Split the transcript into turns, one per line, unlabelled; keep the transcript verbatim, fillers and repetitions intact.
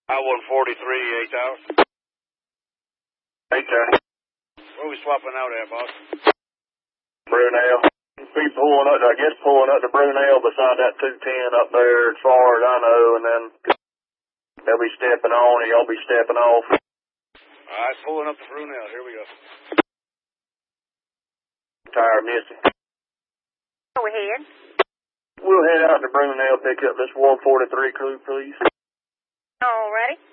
I one forty-three, eight thousand.
Eight thousand.
Where are we swapping out at, boss?
Brunel. Be pulling up, I guess pulling up to Brunel beside that two ten up there as far as I know, and then they'll be stepping on and y'all be stepping off.
All right, pulling up to Brunel. Here we go.
Tire missing.
Go ahead.
We'll head out to Brunel, pick up this one forty-three crew, please.
All righty.